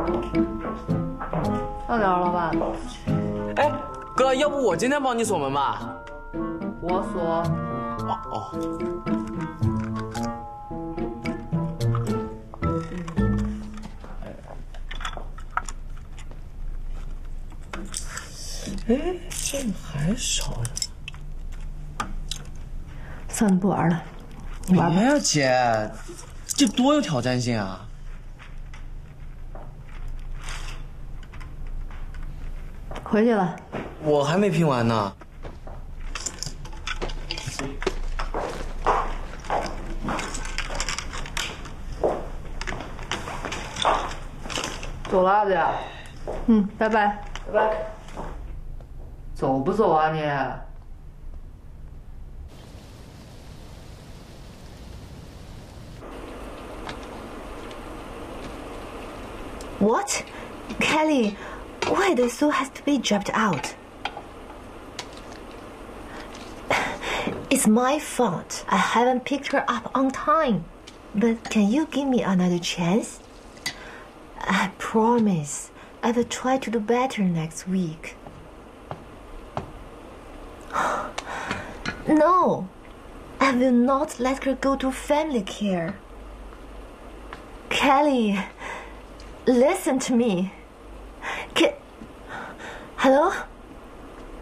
到点了吧？ 哎，哥，要不我今天帮你锁门吧？ 我锁。 哦。哎，这还少着。 算了，不玩了，你玩吧。 别呀，姐，这多有挑战性啊！ 回去了。 我还没拼完呢。 走了，阿姐。拜拜。拜拜。走不走啊你 ？What? Kelly, why the suit has to be dropped out? It's my fault. I haven't picked her up on time. But can you give me another chance? I promise I will try to do better next week. No, I will not let her go to family care. Kelly, listen to me. Hello?